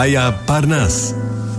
Oddaja Parnas.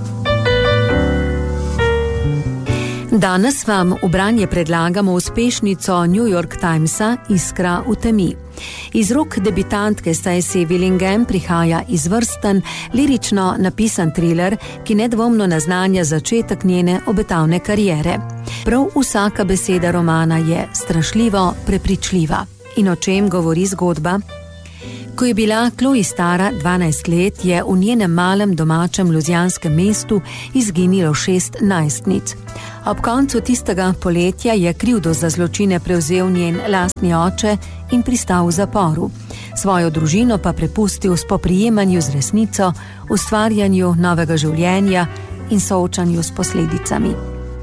Danes vam v branje predlagamo uspešnico New York Timesa Iskra v temi. Iz rok debitantke Stacey Willingham prihaja izvrsten, lirično napisan thriller, ki nedvomno naznanja začetek njene obetavne kariere. Prav vsaka beseda romana je strašljivo prepričljiva. In o čem govori zgodba? Ko je bila Chloe stara 12 let, je v njenem malem domačem luzijanskem mestu izginilo 6 najstnic. Ob koncu tistega poletja je krivdo za zločine prevzel njen lastni oče in pristal v zaporu. Svojo družino pa prepustil spoprijemanju z resnico, ustvarjanju novega življenja in soočanju s posledicami.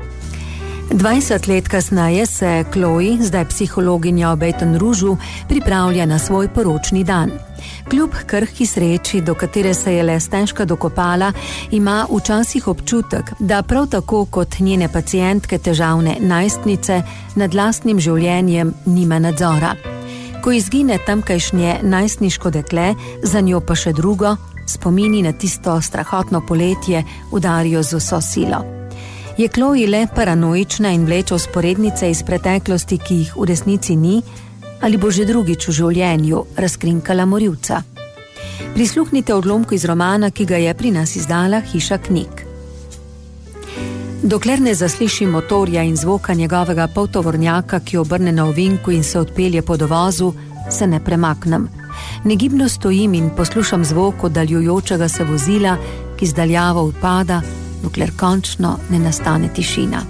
20 let kasneje se Chloe, zdaj psihologinja v Baton Roughu, pripravlja na svoj poročni dan. Kljub krhki sreči, do katere se je le stežka dokopala, ima včasih občutek, da prav tako kot njene pacientke težavne najstnice nad lastnim življenjem nima nadzora. Ko izgine tamkajšnje najstniško dekle, za njo pa še drugo, spomini na tisto strahotno poletje udarijo z vso silo. Je Chloe le paranoična in vleče vzporednice iz preteklosti, ki jih v resnici ni, ali bo že drugič v življenju razkrinkala morilca? Prisluhnite odlomku iz romana, ki ga je pri nas izdala Hiša knjig. Dokler ne zaslišim motorja in zvoka njegovega poltovornjaka, ki obrne na ovinku in se odpelje po dovozu, se ne premaknem. Negibno stojim in poslušam zvok oddaljujočega se vozila, ki zdaljavo upada, dokler končno ne nastane tišina.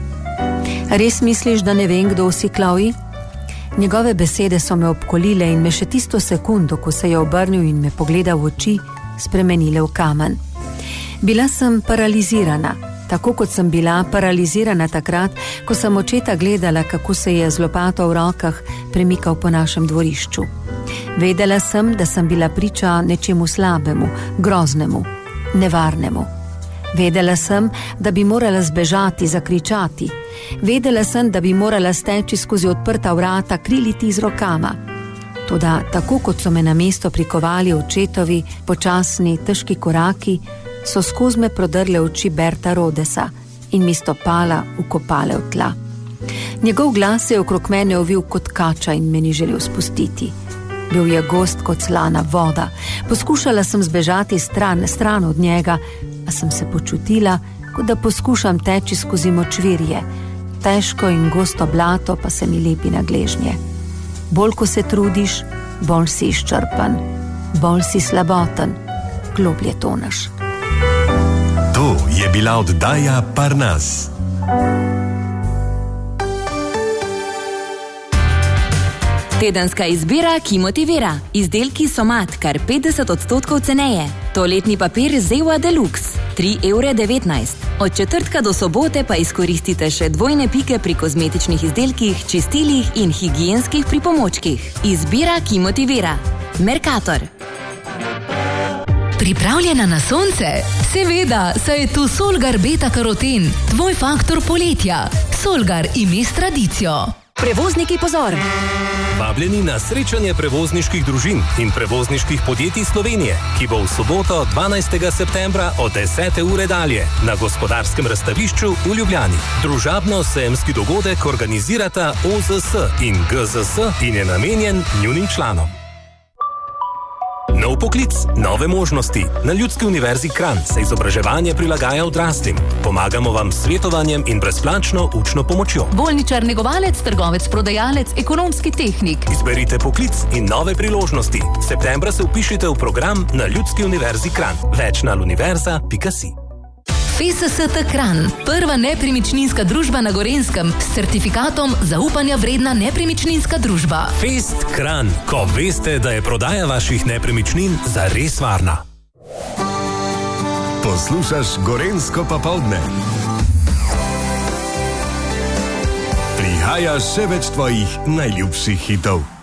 Res misliš, da ne vem, kdo si, Chloe? Njegove besede so me obkolile in me še tisto sekundo, ko se je obrnil in me pogledal v oči, spremenile v kamen. Bila sem paralizirana, tako kot sem bila paralizirana takrat, ko sem očeta gledala, kako se je z lopato v rokah premikal po našem dvorišču. Vedela sem, da sem bila priča nečemu slabemu, groznemu, nevarnemu. Vedela sem, da bi morala zbežati, zakričati. Vedela sem, da bi morala steči skozi odprta vrata, kriliti z rokama. Toda tako kot so me na mesto prikovali očetovi počasni, težki koraki, so skozi me prodrle oči Berta Rodesa in mi stopala vkopale v tla. Njegov glas je okrog mene ovil kot kača in me ni želel spustiti. Bil je gost kot slana voda. Poskušala sem zbežati stran od njega, a sem se počutila, kot da poskušam teči skozi močvirje. Težko in gosto blato pa se mi lepi na gležnje. Bolj ko se trudiš, bolj si izčrpan, bolj si slaboten, globlje toneš. To je bila oddaja Parnas. Tedenska izbira, ki motivira. Izdelki Somat kar 50% ceneje. Toaletni papir Zewa Deluxe 3,19 €. Od četrtka do sobote pa izkoristite še dvojne pike pri kozmetičnih izdelkih, čistilih in higienskih pripomočkih. Izbira, ki motivira. Mercator. Pripravljena na sonce? Seveda, saj je tu Solgar beta-karoten, tvoj faktor poletja. Solgar ime s tradicijo. Prevozniki, pozor! Vabljeni na srečanje prevozniških družin in prevozniških podjetij Slovenije, ki bo v soboto 12. septembra od 10. ure dalje na Gospodarskem razstavišču v Ljubljani. Družabno-sejemski dogodek organizirata OZS in GZS in je namenjen njunim članom. Nov poklic, nove možnosti. Na Ljudski univerzi Kranj se izobraževanje prilagaja odraslim. Pomagamo vam s svetovanjem in brezplačno učno pomočjo. Bolničar, negovalec, trgovec, prodajalec, ekonomski tehnik. Izberite poklic in nove priložnosti. Septembra se vpišite v program na Ljudski univerzi Kranj. Več na univerza.si. FSST Kranj, prva nepremičninska družba na Gorenjskem s certifikatom zaupanja vredna nepremičninska družba. Fest Kranj, ko veste, da je prodaja vaših nepremičnin zares varna. Poslušaš Gorenjsko popoldne. Prihaja še več tvojih najljubših hitov.